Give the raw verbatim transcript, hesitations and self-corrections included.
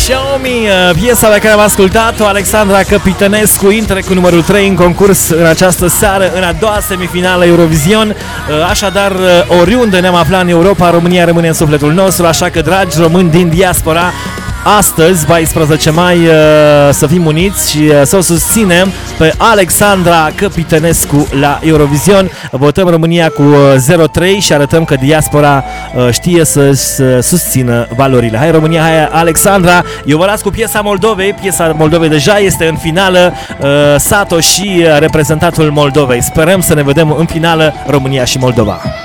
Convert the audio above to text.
Show Me, piesa pe care am ascultat-o, Alexandra Căpitănescu intră cu numărul trei în concurs în această seară, în a doua semifinală Eurovision. Așadar, oriunde ne-am aflat în Europa, România rămâne în sufletul nostru, așa că, dragi români din diaspora, astăzi, paisprezece mai, să fim uniți și să o susținem pe Alexandra Căpitănescu la Eurovision. Votăm România cu zero trei și arătăm că diaspora știe să susțină valorile. Hai România, hai Alexandra! Eu vă las cu piesa Moldovei. Piesa Moldovei deja este în finală. Sato și reprezentantul Moldovei. Sperăm să ne vedem în finală România și Moldova.